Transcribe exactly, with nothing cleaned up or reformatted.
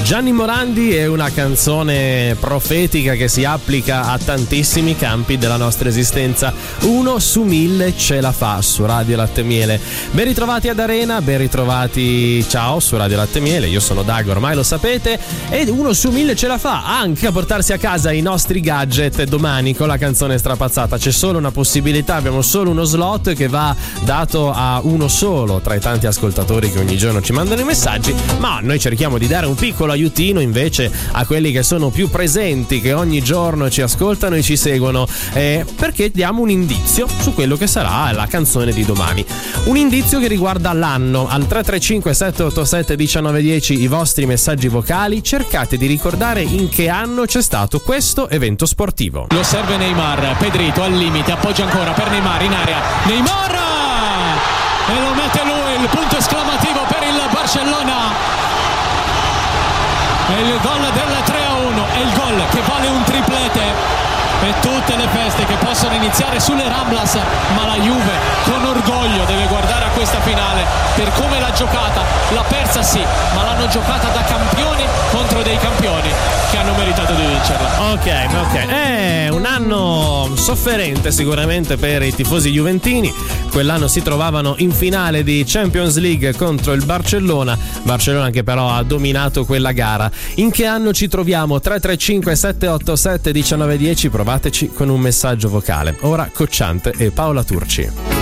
Gianni Morandi è una canzone profetica che si applica a tantissimi campi della nostra esistenza. Uno su mille ce la fa su Radio Latte Miele. Ben ritrovati ad Arena, ben ritrovati, ciao, su Radio Latte Miele. Io sono Dago, ormai lo sapete, ed uno su mille ce la fa anche a portarsi a casa i nostri gadget domani con la canzone strapazzata. C'è solo una possibilità, abbiamo solo uno slot che va dato a uno solo tra i tanti ascoltatori che ogni giorno ci mandano i messaggi, ma noi cerchiamo di dare un piccolo aiutino invece a quelli che sono più presenti, che ogni giorno ci ascoltano e ci seguono, eh, perché diamo un indizio su quello che sarà la canzone di domani. Un indizio che riguarda l'anno. Al tre tre cinque sette otto sette uno nove uno zero i vostri messaggi vocali, cercate di ricordare in che anno c'è stato questo evento sportivo. Lo serve Neymar, Pedrito al limite, appoggia ancora per Neymar in area, Neymar e lo mette lui, il punto esclamativo per il Barcellona. E il gol del tre a uno, è il gol che vale un triplete e tutte le feste che possono iniziare sulle Ramblas, ma la Juve con orgoglio deve guardare a questa finale per come l'ha giocata. L'ha persa sì, ma l'hanno giocata da campioni contro dei campioni che hanno meritato di vincerla. Ok, ok, è un anno sofferente sicuramente per i tifosi juventini. Quell'anno si trovavano in finale di Champions League contro il Barcellona, Barcellona che però ha dominato quella gara. In che anno ci troviamo? tre tre cinque sette otto sette uno nove uno zero, provateci con un messaggio vocale. Ora Cocciante e Paola Turci.